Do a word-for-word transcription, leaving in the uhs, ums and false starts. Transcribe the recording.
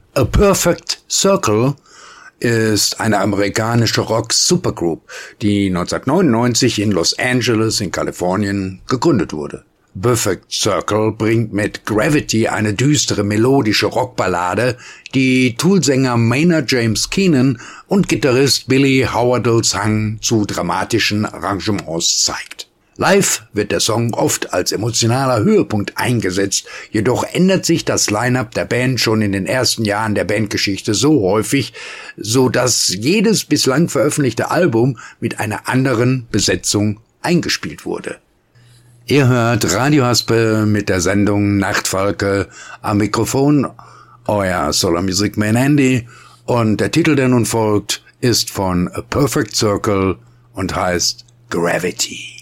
A Perfect Circle ist eine amerikanische Rock-Supergroup, die neunzehnhundertneunundneunzig in Los Angeles in Kalifornien gegründet wurde. Perfect Circle bringt mit Gravity eine düstere melodische Rockballade, die Tool-Sänger Maynard James Keenan und Gitarrist Billy Howardles Hang zu dramatischen Arrangements zeigt. Live wird der Song oft als emotionaler Höhepunkt eingesetzt, jedoch ändert sich das Line-Up der Band schon in den ersten Jahren der Bandgeschichte so häufig, so dass jedes bislang veröffentlichte Album mit einer anderen Besetzung eingespielt wurde. Ihr hört Radio Haspe mit der Sendung Nachtfalke, am Mikrofon euer Solar Music Man Andy, und der Titel, der nun folgt, ist von A Perfect Circle und heißt Gravity.